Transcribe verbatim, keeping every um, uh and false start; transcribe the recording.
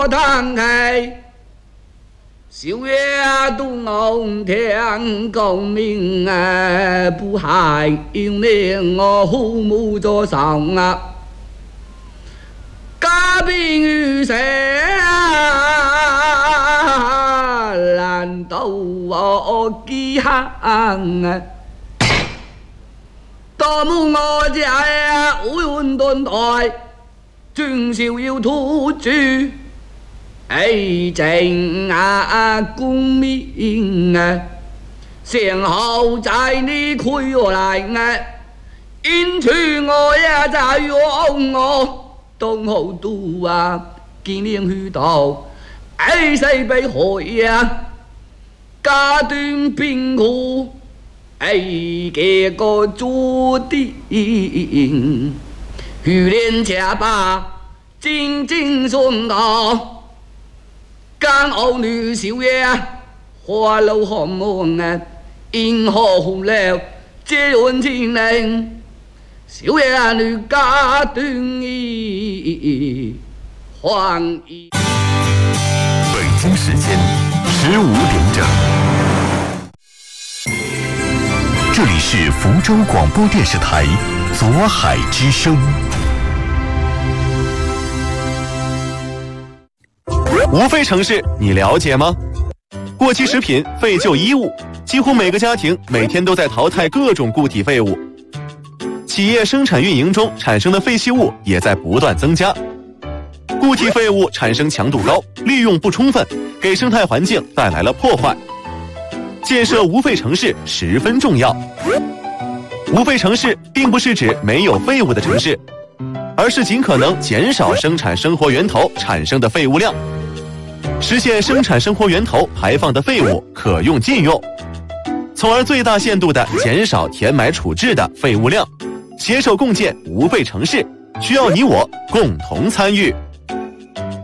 堂开，秀月渡龙天公明啊，不害有令我父母作上啊，家贫如洗啊，难道我饥寒啊？多母我家呀，乌云顿台，军少要突住。哎，正啊，公明啊，先后在你亏我来啊，因此我也在用我东后都啊，今年去到哎谁被害呀？家断贫苦，哎，这个注定，去年家把紧紧顺道。干儿女少爷，花路寒门啊，因何胡了这问情人？少爷女家断意还意。 北京时间十五点整，这里是福州广播电视台左海之声。 无废城市你了解吗？过期食品、废旧衣物，几乎每个家庭每天都在淘汰各种固体废物。企业生产运营中产生的废弃物也在不断增加。固体废物产生强度高，利用不充分，给生态环境带来了破坏。建设无废城市十分重要。无废城市并不是指没有废物的城市，而是尽可能减少生产生活源头产生的废物量，实现生产生活源头排放的废物可用尽用，从而最大限度地减少填埋处置的废物量，携手共建无废城市，需要你我共同参与。